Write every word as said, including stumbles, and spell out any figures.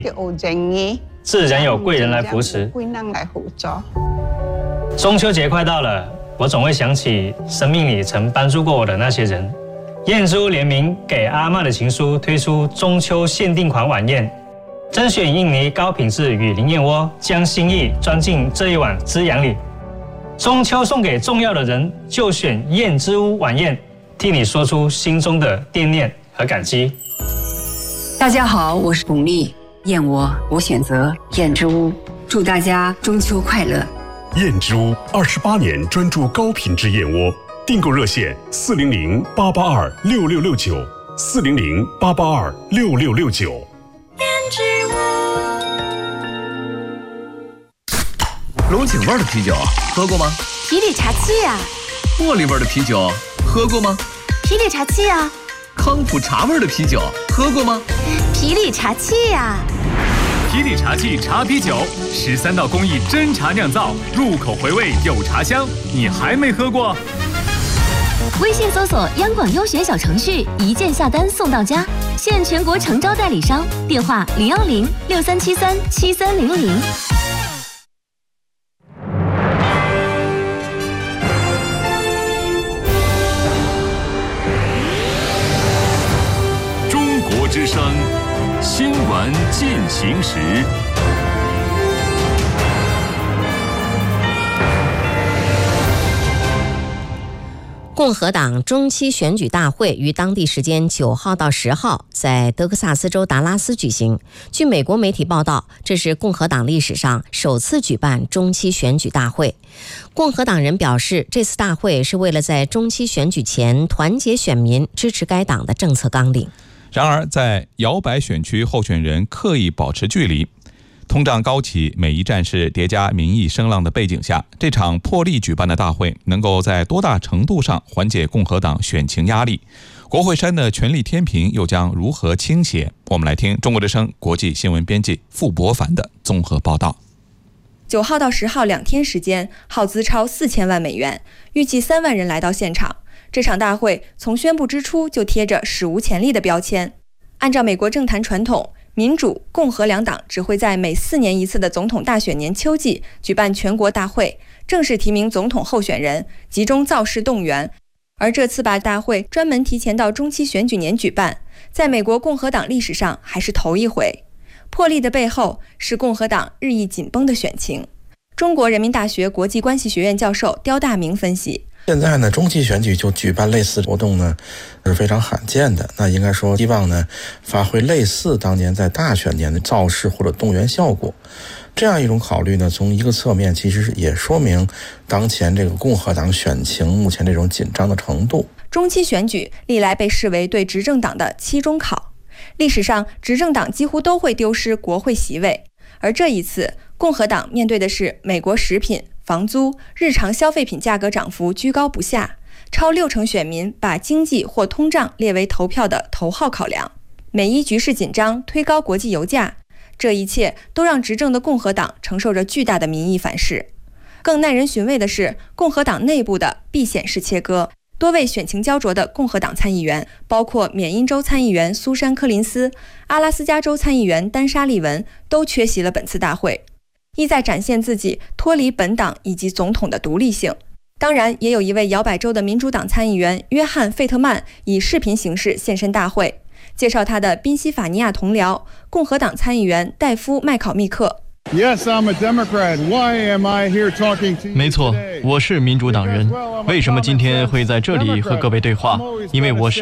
自然有贵人来扶持。中秋节快到了，我总会想起生命里曾帮助过我的那些人。燕之屋联名给阿嬷的情书推出中秋限定款晚宴，甄选印尼高品质雨林燕窝，将心意装进这一碗滋养里。中秋送给重要的人，就选燕之屋晚宴，替你说出心中的惦念和感激。 大家好，我是巩俐，燕窝我选择燕之屋，祝大家中秋快乐。 燕之屋二十八年专注高品质燕窝，订购热线四零零八八二六六六九四零零八八二六六六九。 燕之屋。 龙井味的啤酒喝过吗？ 皮里茶七呀。 茉莉味的啤酒喝过吗？ 皮里茶七呀。 康普茶味的啤酒喝过吗？ 皮里茶七呀。 皮里茶器茶啤酒，十三道工艺真茶酿造，入口回味有茶香。你还没喝过？ 微信搜索央广优选小程序，一键下单送到家，现全国诚招代理商，电话零幺零六三七三七三零零。 中国之声新闻进行时。 共和党中期选举大会于当地时间九号到十号在德克萨斯州达拉斯举行。据美国媒体报道，这是共和党历史上首次举办中期选举大会。共和党人表示，这次大会是为了在中期选举前团结选民，支持该党的政策纲领。 然而，在摇摆选区候选人刻意保持距离，通胀高企，每一战事叠加民意声浪的背景下，这场破例举办的大会能够在多大程度上缓解共和党选情压力？国会山的权力天平又将如何倾斜？我们来听中国之声国际新闻编辑傅博凡的综合报道。 九号到十号两天时间，耗资超四千万美元，预计三万人来到现场。这场大会从宣布之初就贴着史无前例的标签。按照美国政坛传统，民主、共和两党只会在每四年一次的总统大选年秋季举办全国大会，正式提名总统候选人，集中造势动员。而这次把大会专门提前到中期选举年举办，在美国共和党历史上还是头一回。破例的背后是共和党日益紧绷的选情。中国人民大学国际关系学院教授刁大明分析， 现在呢，中期选举就举办类似活动呢，是非常罕见的。那应该说，希望呢，发挥类似当年在大选年的造势或者动员效果。这样一种考虑呢，从一个侧面其实也说明当前这个共和党选情目前这种紧张的程度。 中期选举历来被视为对执政党的期中考，历史上执政党几乎都会丢失国会席位，而这一次，共和党面对的是美国食品、房租、日常消费品价格涨幅居高不下，超六成选民把经济或通胀列为投票的头号考量。美伊局势紧张，推高国际油价，这一切都让执政的共和党承受着巨大的民意反噬。更耐人寻味的是，共和党内部的避险式切割。多位选情焦灼的共和党参议员，包括缅因州参议员苏珊·柯林斯、阿拉斯加州参议员丹莎·利文，都缺席了本次大会，意在展现自己脱离本党以及总统的独立性。当然，也有一位摇摆州的民主党参议员约翰·费特曼以视频形式现身大会，介绍他的宾夕法尼亚同僚共和党参议员戴夫·麦考密克。 Yes, I'm a Democrat. Why am I here talking to you? 没错，我是民主党人。为什么今天会在这里和各位对话？因为我是